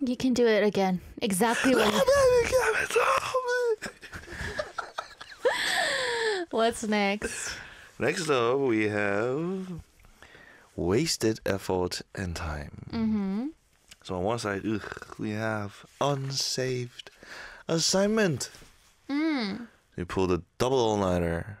You can do it again. Exactly what What's next? Next up, we have wasted effort and time. Mm-hmm. So on one side, we have unsaved assignment. You pulled a double all-nighter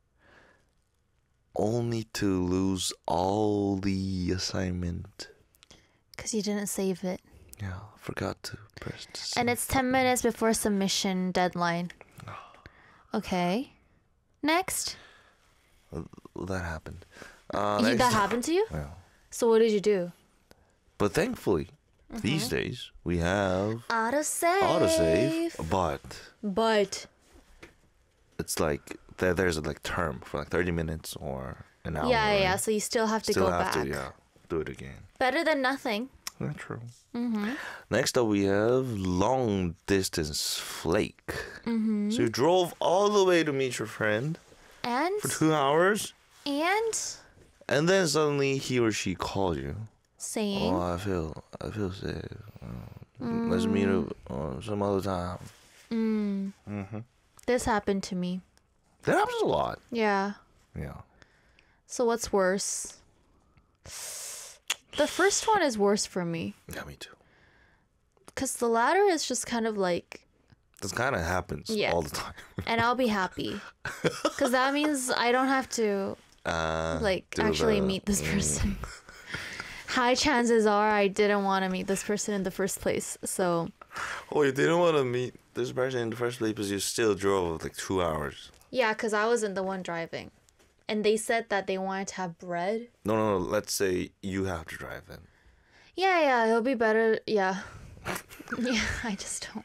only to lose all the assignment. Because you didn't save it. Yeah, forgot to press the save. And it's 10 minutes before submission deadline. Okay. Next. That happened. That happened to you? Yeah. So what did you do? But thankfully, these days, we have Autosave. but it's like there's a term for 30 minutes or an hour. Yeah. So you still have to go back. Do it again. Better than nothing. That's true. Next up, we have long distance flake. So you drove all the way to meet your friend And for 2 hours, and then suddenly he or she calls you. saying, Oh, I feel sick. Let's meet up some other time. this happened to me. That happens a lot. Yeah. Yeah. So what's worse? The first one is worse for me. Yeah, me too. Because the latter is just kind of like, This kind of happens Yes. all the time. and I'll be happy. Because that means I don't have to Do actually the- meet this person. High chances are I didn't want to meet this person in the first place. So Oh, you didn't want to meet this person in the first place because you still drove 2 hours. yeah, because I wasn't the one driving. And they said that they wanted to have bread. No. Let's say you have to drive then. Yeah, it'll be better. Yeah. Yeah, I just don't.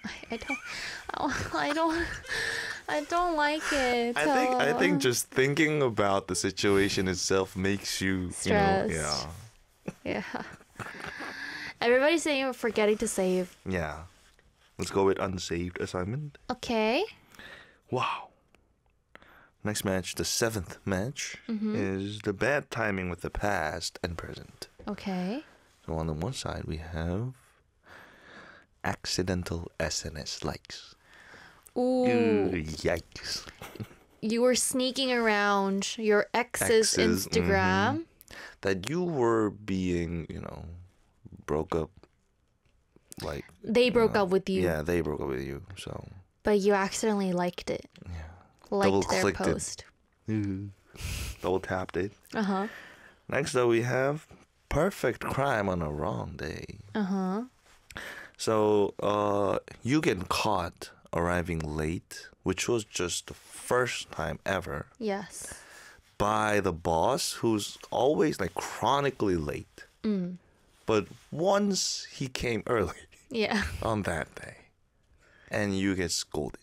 I don't like it. I think just thinking about the situation itself makes you, Stressed. yeah. Yeah. Everybody's saying you're forgetting to save. Yeah. Let's go with unsaved assignment. Okay. Wow. Next match, the 7th match, is the bad timing with the past and present. Okay. So on the one side, we have accidental SNS likes. Ooh. Yikes. You were sneaking around your ex's Ex's, Instagram. That you were being, broke up. They broke up with you. Yeah, they broke up with you. So, But you accidentally liked it. yeah. Liked their Double-clicked it. post. Double tapped it. Uh-huh. Next up, we have perfect crime on a wrong day. Uh-huh. So, you get caught arriving late, which was just the first time ever, Yes. by the boss, who's always chronically late. But once he came early Yeah. on that day, and you get scolded.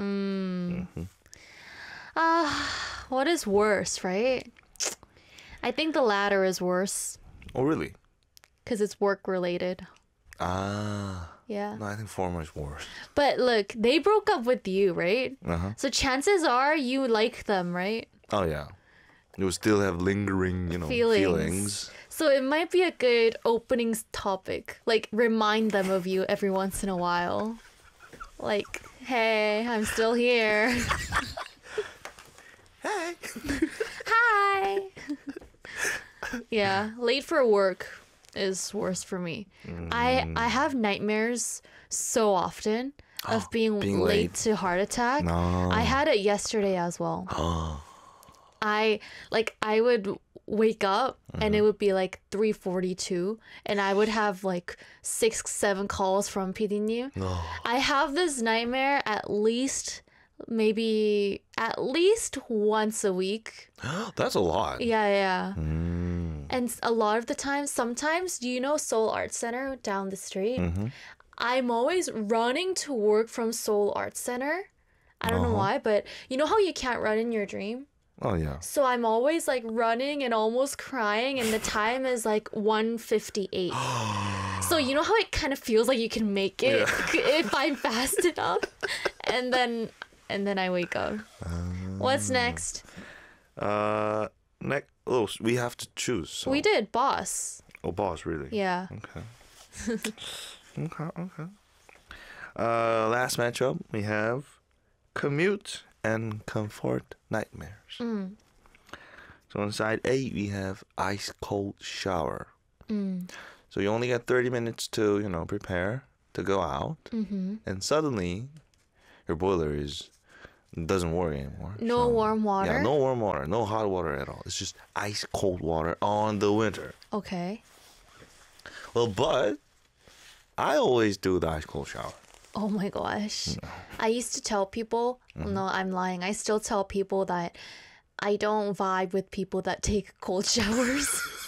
What is worse, right? I think the latter is worse Oh, really? because it's work related. Ah. Yeah. No, I think former is worse. But look, they broke up with you, right? Uh-huh. So chances are you like them, right? Oh, yeah. You will still have lingering, feelings. So it might be a good opening topic. Remind them of you every once in a while. Hey, I'm still here. Hey. Hi. Yeah, late for work is worse for me. I have nightmares so often of being being late late. to heart attack. No. I had it yesterday as well. I would wake up and it would be 3:42 and I would have 6-7 calls from PD님. No. I have this nightmare at least once a week. That's a lot. Yeah. And a lot of the time, sometimes, do you know Seoul Art Center down the street? I'm always running to work from Seoul Art Center. I don't know why, but you know how you can't run in your dream? Oh, yeah. So I'm always running and almost crying, and the time is 1:58. So you know how it kind of feels like you can make it if I'm fast enough? And then I wake up. What's next? We have to choose. So. We did boss. Oh, boss, really? Yeah. Okay. Okay. Last matchup we have commute and comfort nightmares. Mm. So on side A we have ice cold shower. Mm. So you only get 30 minutes to, prepare to go out, Mm-hmm. and suddenly your boiler doesn't work anymore. No warm water? Yeah, no warm water, no hot water at all. It's just ice cold water on the winter. Okay. Well, but I always do the ice cold shower. Oh my gosh. I used to tell people, no, I'm lying. I still tell people that I don't vibe with people that take cold showers.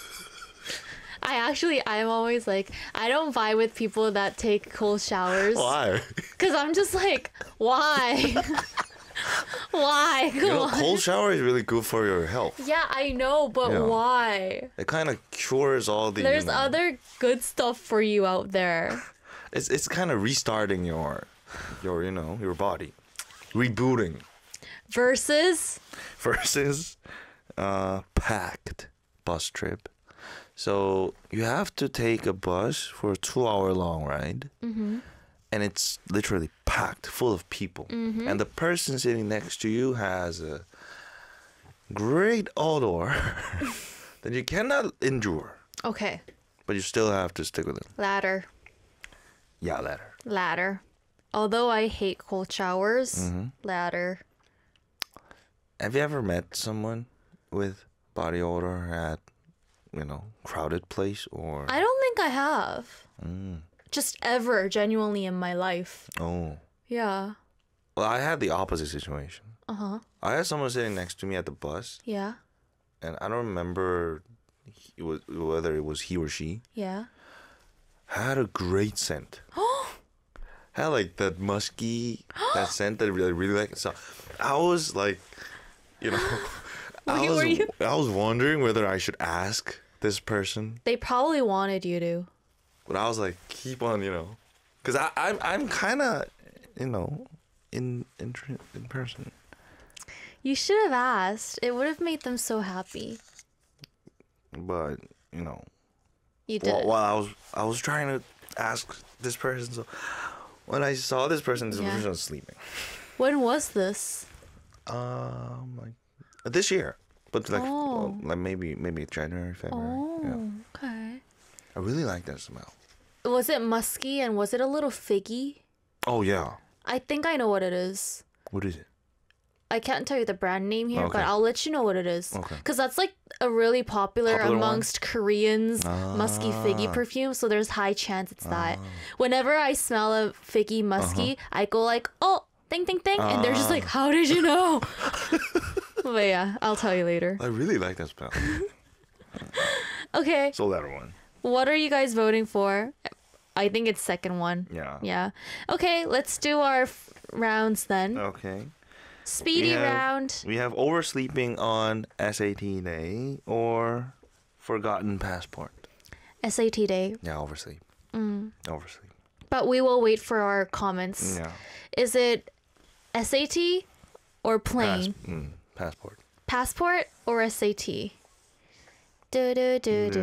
I'm always like, I don't vibe with people that take cold showers. Why? Because I'm just like, why? Why? Come on. Cold shower is really good for your health. Yeah, I know, but Yeah. why? It kind of cures all the. There's other good stuff for you out there. It's kind of restarting your body, rebooting. Versus, Versus, packed bus trip. So you have to take a bus for a 2-hour long ride, and it's literally packed full of people, and the person sitting next to you has a great odor that you cannot endure, okay, but you still have to stick with it. ladder. Yeah, ladder. Ladder. Although I hate cold showers, ladder. Have you ever met someone with body odor at, crowded place or? I don't think I have. Just ever, genuinely in my life. Oh. Yeah. Well, I had the opposite situation. Uh-huh. I had someone sitting next to me at the bus, Yeah. and I don't remember whether it was he or she. Yeah. Had a great scent. Had like that musky, that scent that I really like. So I was like, I was wondering whether I should ask this person, They probably wanted you to. but I was like, keep on, because I'm kind of, in person. You should have asked. It would have made them so happy. But You did. while I was trying to ask this person, so when I saw this person was sleeping. When was this? Like this year, but like Oh. like maybe January, February. Oh, Yeah. okay. I really like that smell. Was it musky and was it a little figgy? Oh yeah. I think I know what it is. What is it? I can't tell you the brand name here, Okay. but I'll let you know what it is. Okay. Because that's like a really popular Popular one? amongst Koreans musky figgy perfume. So there's high chance it's that. Whenever I smell a figgy musky, I go like, oh, ding, ding, ding. And they're just like, how did you know? But yeah, I'll tell you later. I really like that smell. Okay. So that one. What are you guys voting for? I think it's second one. Yeah. Yeah. Okay, let's do our rounds then. Okay. Speedy round. We have oversleeping on SAT day or forgotten passport. SAT day. Yeah, oversleep. Oversleep. But we will wait for our comments. Yeah. Is it SAT or plane? Passport. Passport or SAT? Do do do do